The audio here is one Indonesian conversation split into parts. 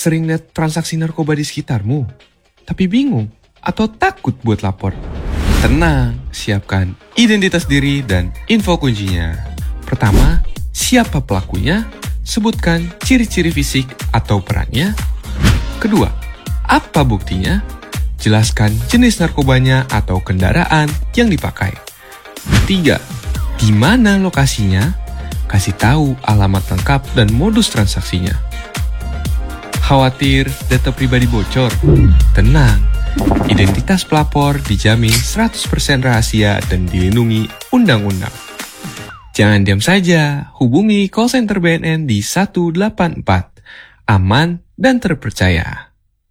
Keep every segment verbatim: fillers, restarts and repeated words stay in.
Sering lihat transaksi narkoba di sekitarmu, tapi bingung atau takut buat lapor? Tenang, siapkan identitas diri dan info kuncinya. Pertama, siapa pelakunya? Sebutkan ciri-ciri fisik atau perannya. Kedua, apa buktinya? Jelaskan jenis narkobanya atau kendaraan yang dipakai. Tiga, di mana lokasinya? Kasih tahu alamat lengkap dan modus transaksinya. Khawatir data pribadi bocor? Tenang, identitas pelapor dijamin seratus persen rahasia dan dilindungi undang-undang. Jangan diam saja, hubungi call center B N N di satu delapan empat. Aman dan terpercaya.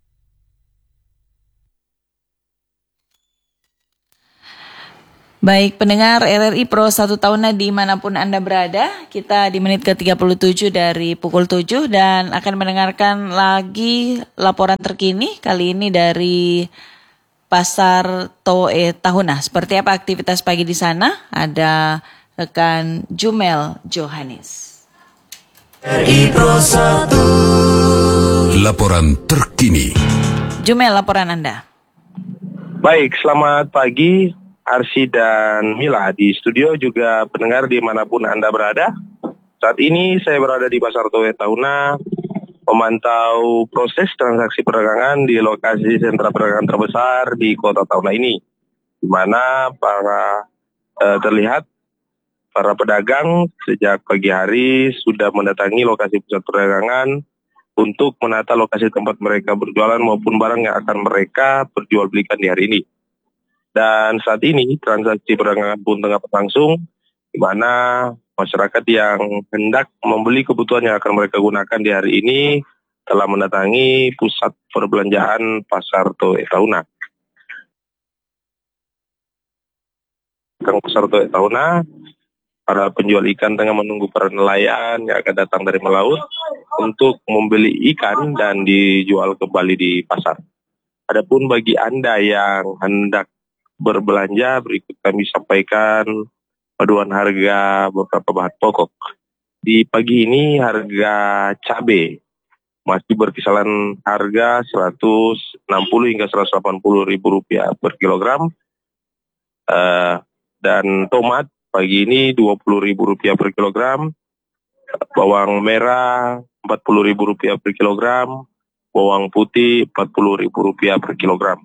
Baik, pendengar R R I Pro satu Tahunnya dimanapun Anda berada, kita di menit ke tiga puluh tujuh dari pukul tujuh dan akan mendengarkan lagi laporan terkini kali ini dari Pasar Toe Tahuna. Seperti apa aktivitas pagi di sana? Ada rekan Jumel Johannes. R R I Pro satu. Laporan terkini. Jumel, laporan Anda. Baik, selamat pagi. Arsi dan Mila di studio, juga pendengar dimanapun Anda berada. Saat ini saya berada di Pasar Toe Tahuna memantau proses transaksi perdagangan di lokasi sentra perdagangan terbesar di kota Tahuna ini, di mana para eh, terlihat para pedagang sejak pagi hari sudah mendatangi lokasi pusat perdagangan untuk menata lokasi tempat mereka berjualan maupun barang yang akan mereka perjualbelikan di hari ini. Dan saat ini transaksi perdagangan pun tengah berlangsung, di mana masyarakat yang hendak membeli kebutuhan yang akan mereka gunakan di hari ini telah mendatangi pusat perbelanjaan Pasar Toe Tahuna. Kang Pasar Toe Tahuna, para penjual ikan tengah menunggu para nelayan yang akan datang dari melaut untuk membeli ikan dan dijual kembali di pasar. Adapun bagi Anda yang hendak berbelanja, berikut kami sampaikan paduan harga beberapa bahan pokok. Di pagi ini harga cabai masih berkisaran harga seratus enam puluh hingga seratus delapan puluh ribu rupiah per kilogram. Uh, dan tomat pagi ini dua puluh ribu rupiah per kilogram. Bawang merah empat puluh ribu rupiah per kilogram. Bawang putih empat puluh ribu rupiah per kilogram.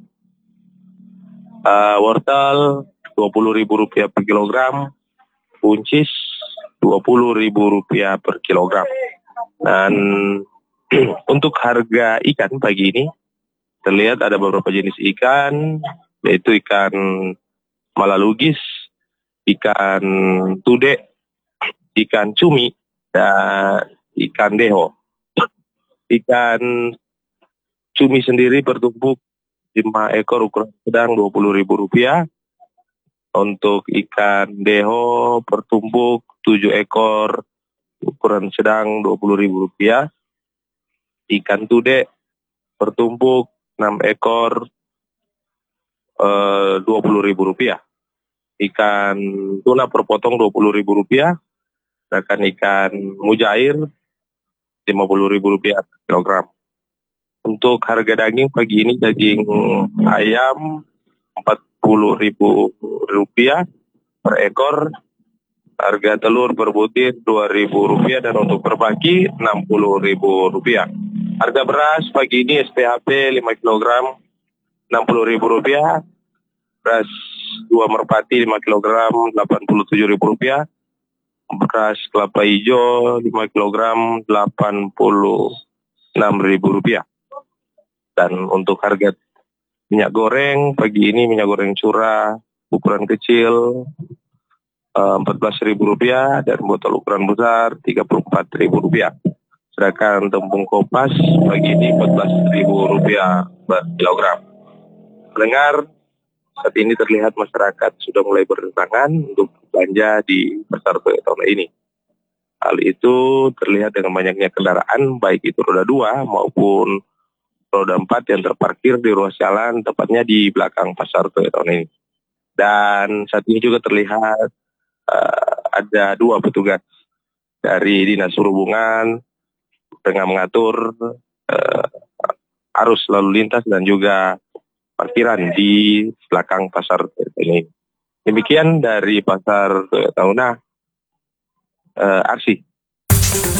Uh, wortel dua puluh ribu rupiah per kilogram, buncis dua puluh ribu rupiah per kilogram. Dan untuk harga ikan pagi ini terlihat ada beberapa jenis ikan, yaitu ikan malalugis, ikan tude, ikan cumi, dan ikan deho. Ikan cumi sendiri bertumbuk lima ekor ukuran sedang dua puluh ribu rupiah. Untuk ikan deho bertumbuk tujuh ekor ukuran sedang dua puluh ribu rupiah. Ikan tude bertumbuk enam ekor eh, dua puluh ribu rupiah. Ikan tuna per potong dua puluh ribu rupiah. Sedangkan ikan mujair lima puluh ribu rupiah per kilogram. Untuk harga daging pagi ini daging ayam empat puluh ribu rupiah per ekor, harga telur per butir dua ribu rupiah, dan untuk per baki enam puluh ribu rupiah. Harga beras pagi ini S P H P lima kilogram enam puluh ribu rupiah, beras dua merpati lima kilogram delapan puluh tujuh ribu rupiah, beras kelapa hijau lima kilogram delapan puluh enam ribu rupiah. Dan untuk harga minyak goreng pagi ini minyak goreng curah ukuran kecil uh, empat belas ribu rupiah dan botol ukuran besar tiga puluh empat ribu rupiah. Sedangkan tepung kopas pagi ini empat belas ribu rupiah per kilogram. Pendengar, saat ini terlihat masyarakat sudah mulai berdatangan untuk belanja di Pasar Toe Tahuna ini. Hal itu terlihat dengan banyaknya kendaraan, baik itu roda dua maupun roda empat yang terparkir di ruas jalan, tepatnya di belakang Pasar Toe Tahuna ini. Dan saat ini juga terlihat uh, ada dua petugas dari Dinas Perhubungan tengah mengatur uh, arus lalu lintas dan juga parkiran di belakang pasar ini. Demikian dari pasar Toyota Una, uh, Arsi.